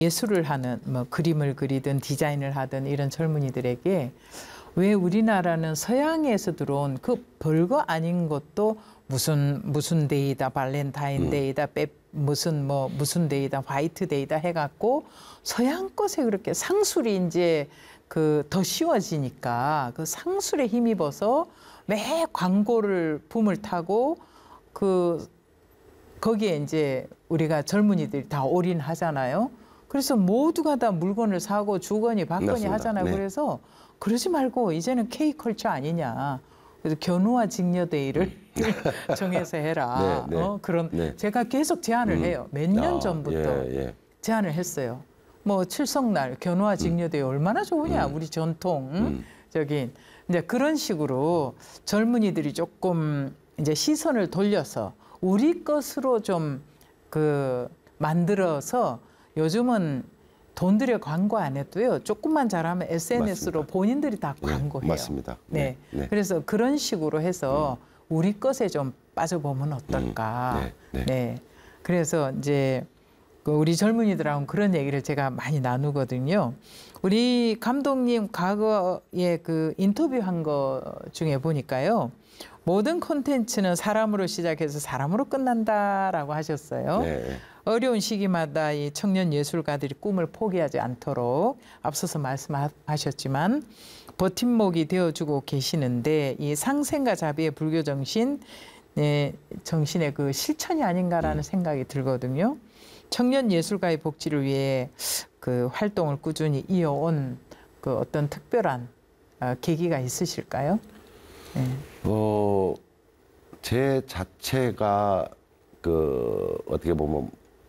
예술을 하는 뭐 그림을 그리든 디자인을 하든 이런 젊은이들에게 왜 우리나라는 서양에서 들어온 그 별거 아닌 것도 무슨 데이다 발렌타인데이다 무슨 데이다 화이트데이다 해갖고 서양 것에 그렇게 상술이 이제 그 더 쉬워지니까 그 상술에 힘입어서 매 광고를 붐을 타고 그 거기에 이제 우리가 젊은이들이 다 올인하잖아요. 그래서 모두가 다 물건을 사고 주거니 받거니 맞습니다. 하잖아요. 네. 그래서 그러지 말고 이제는 K컬처 아니냐. 그래서 견우와 직녀데이를 정해서 해라. 네, 네. 그런 네. 제가 계속 제안을 해요. 몇 년 전부터 예. 제안을 했어요. 뭐 칠성날 견우와 직녀데이 얼마나 좋으냐. 우리 전통 저기 이제 그런 식으로 젊은이들이 조금 이제 시선을 돌려서 우리 것으로 좀 그 만들어서 요즘은 돈 들여 광고 안 해도요. 조금만 잘하면 SNS로 맞습니다. 본인들이 다 광고해요. 맞습니다. 네. 그래서 그런 식으로 해서 우리 것에 좀 빠져보면 어떨까. 네. 그래서 이제 그 우리 젊은이들하고 그런 얘기를 제가 많이 나누거든요. 우리 감독님 과거에 그 인터뷰한 거 중에 보니까요. 모든 콘텐츠는 사람으로 시작해서 사람으로 끝난다라고 하셨어요. 네. 어려운 시기마다 이 청년 예술가들이 꿈을 포기하지 않도록 앞서서 말씀하셨지만 버팀목이 되어주고 계시는데 이 상생과 자비의 불교 정신의 그 실천이 아닌가라는 생각이 들거든요. 청년 예술가의 복지를 위해 그 활동을 꾸준히 이어온 그 어떤 특별한 계기가 있으실까요? 네. 제 자체가 그 어떻게 보면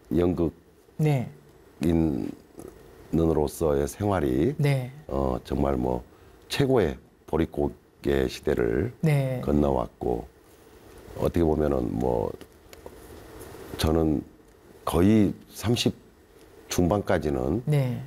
연극인으로서의 생활이 정말 뭐 최고의 보릿고개 시대를 건너왔고 어떻게 보면은 뭐 저는 거의 30 중반까지는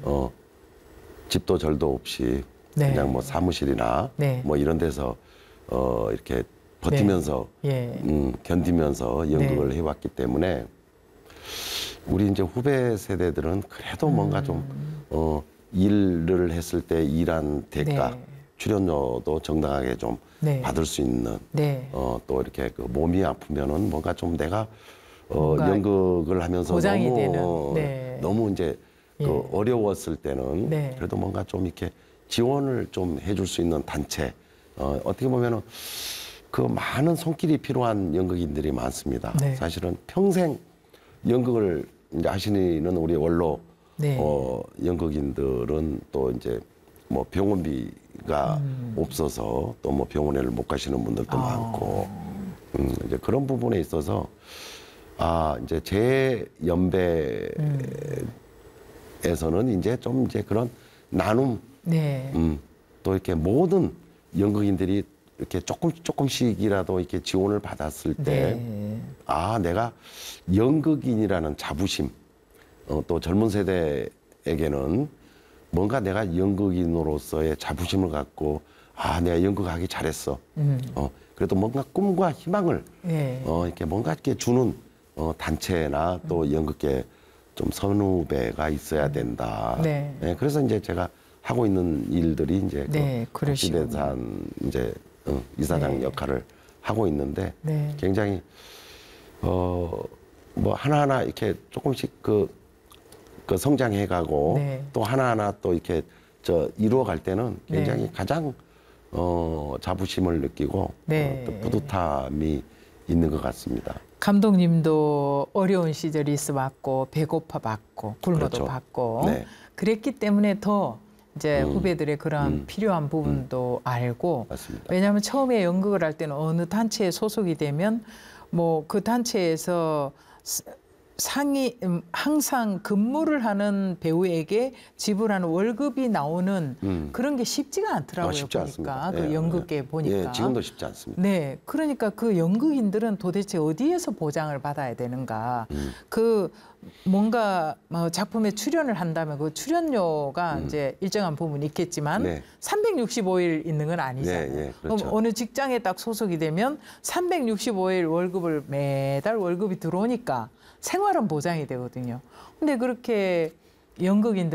집도 절도 없이 그냥 뭐 사무실이나 뭐 이런 데서 이렇게 버티면서 견디면서 연극을 해왔기 때문에 우리 이제 후배 세대들은 그래도 뭔가 좀 일을 했을 때 일한 대가 출연료도 정당하게 좀 받을 수 있는 또 이렇게 그 몸이 아프면은 뭔가 좀 내가 연극을 하면서 너무 이제 그 어려웠을 때는 그래도 뭔가 좀 이렇게 지원을 좀 해줄 수 있는 단체 어떻게 보면은 그 많은 손길이 필요한 연극인들이 많습니다. 사실은 평생 연극을 이제 하시는 우리 원로 연극인들은 또 이제 뭐 병원비가 없어서 또 뭐 병원에를 못 가시는 분들도 많고 이제 그런 부분에 있어서 이제 제 연배에서는 이제 좀 이제 그런 나눔 또 이렇게 모든 연극인들이 이렇게 조금씩이라도 이렇게 지원을 받았을 때 내가 연극인이라는 자부심 또 젊은 세대에게는 뭔가 내가 연극인으로서의 자부심을 갖고 내가 연극하기 잘했어. 그래도 뭔가 꿈과 희망을 이렇게 뭔가 이렇게 주는 단체나 또 연극계 좀 선후배가 있어야 된다. 그래서 이제 제가 하고 있는 일들이 이제 그 국지대산 이제 이사장 역할을 하고 있는데 굉장히 뭐 하나하나 이렇게 조금씩 그 성장해가고 또 하나하나 또 이렇게 이루어갈 때는 굉장히 가장 자부심을 느끼고 또 뿌듯함이 있는 것 같습니다. 감독님도 어려운 시절이 있어왔고 배고파 봤고 굶어도 봤고 그랬기 때문에 더 이제 후배들의 그런 필요한 부분도 알고 맞습니다. 왜냐하면 처음에 연극을 할 때는 어느 단체에 소속이 되면 뭐 그 단체에서 항상 근무를 하는 배우에게 지불하는 월급이 나오는 그런 게 쉽지가 않더라고요. 쉽지 보니까 않습니다. 그 연극계 보니까. 지금도 쉽지 않습니다. 그러니까 그 연극인들은 도대체 어디에서 보장을 받아야 되는가. 그 뭔가 작품에 출연을 한다면 그 출연료가 이제 일정한 부분이 있겠지만 365일 있는 건 아니잖아요. 그렇죠. 그럼 어느 직장에 딱 소속이 되면 365일 월급을 매달 월급이 들어오니까 생활은 보장이 되거든요. 근데 그렇게 연극인들